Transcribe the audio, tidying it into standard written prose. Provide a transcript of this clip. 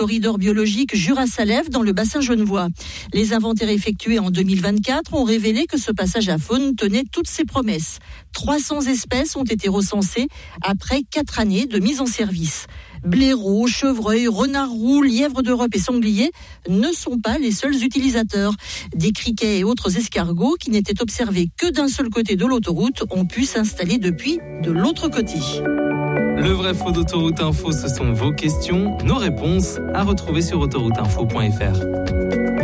corridor biologique Jura-Salève dans le bassin genevois. Les inventaires effectués en 2024 ont révélé que ce passage à faune tenait toutes ses promesses. 300 espèces ont été recensées après 4 années de mise en service. Blaireaux, chevreuils, renards roux, lièvres d'Europe et sangliers ne sont pas les seuls utilisateurs. Des criquets et autres escargots qui n'étaient observés que d'un seul côté de l'autoroute ont pu s'installer depuis de l'autre côté. Le vrai faux d'Autoroute Info, ce sont vos questions, nos réponses à retrouver sur autorouteinfo.fr.